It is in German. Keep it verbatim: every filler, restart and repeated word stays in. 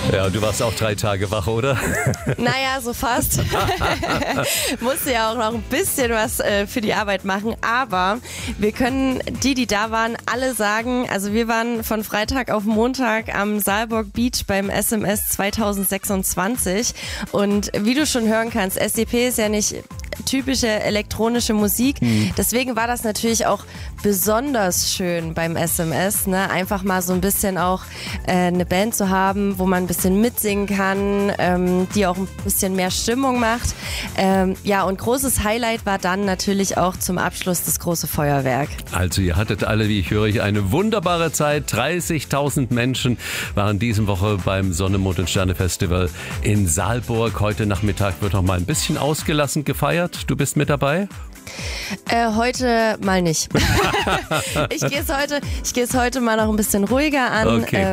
Ja, du warst auch drei Tage wach, oder? Naja, so fast. Musste ja auch noch ein bisschen was äh, für die Arbeit machen. Aber wir können die, die da waren, alle sagen, also wir waren von Freitag auf Montag am Saalburg Beach beim S M S zwanzig sechsundzwanzig. Und wie du schon hören kannst, S D P ist ja nicht typische elektronische Musik. Mhm. Deswegen war das natürlich auch besonders schön beim S M S, ne? Einfach mal so ein bisschen auch äh, eine Band zu haben, wo man ein bisschen mitsingen kann, ähm, die auch ein bisschen mehr Stimmung macht. Ähm, ja, und großes Highlight war dann natürlich auch zum Abschluss das große Feuerwerk. Also ihr hattet alle, wie ich höre, eine wunderbare Zeit. dreißigtausend Menschen waren diese Woche beim Sonne, Mond und Sterne Festival in Saalburg. Heute Nachmittag wird noch mal ein bisschen ausgelassen gefeiert. Du bist mit dabei? Äh, heute mal nicht. ich gehe es heute, ich gehe es heute mal noch ein bisschen ruhiger an. Okay.